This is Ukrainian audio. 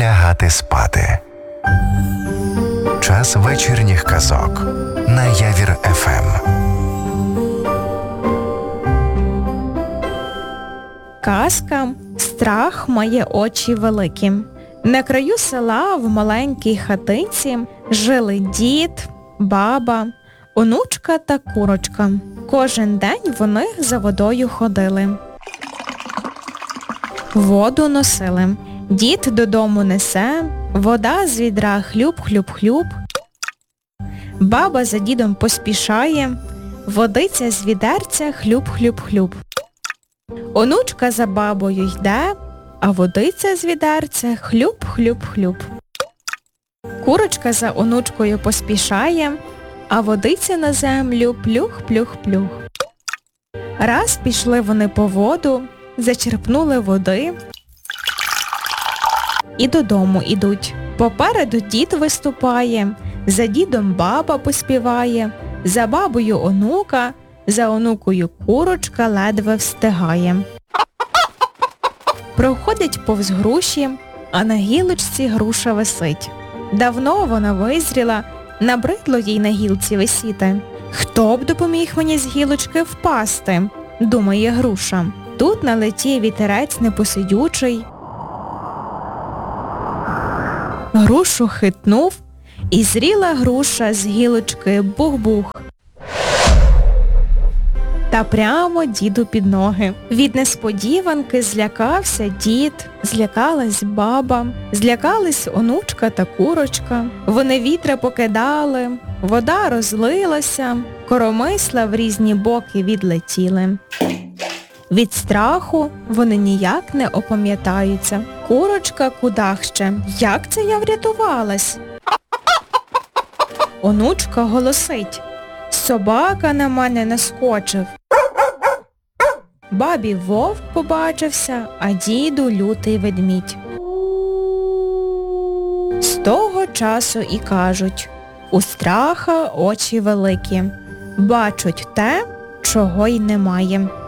лягати спати. Час вечірніх казок на Явір ФМ. Казка «Страх має очі великі». На краю села в маленькій хатинці жили дід, баба, онучка та курочка. Кожен день вони за водою ходили. Воду носили. Дід додому несе, вода з відра хлюб-хлюб-хлюб. Баба за дідом поспішає, водиця з відерця хлюб-хлюб-хлюб. Онучка за бабою йде, а водиця з відерця хлюб-хлюб-хлюб. Курочка за онучкою поспішає, а водиця на землю плюх-плюх-плюх. Раз пішли вони по воду, зачерпнули води і додому ідуть. Попереду дід виступає, за дідом баба поспіває, за бабою онука, за онукою курочка ледве встигає. Проходить повз груші, а на гілочці груша висить. Давно вона визріла, набридло їй на гілці висіти. Хто б допоміг мені з гілочки впасти, думає груша. Тут налетів вітерець непосидючий. Грушу хитнув, і зріла груша з гілочки бух-бух. Та прямо діду під ноги. Від несподіванки злякався дід, злякалась баба, злякались онучка та курочка. Вони вітра покидали, вода розлилася, коромисла в різні боки відлетіли. Від страху вони ніяк не опам'ятаються. Курочка кудахче. Як це я врятувалась? Онучка голосить. Собака на мене наскочив. Бабі вовк побачився, а діду лютий ведмідь. З того часу і кажуть, у страха очі великі, бачать те, чого й немає.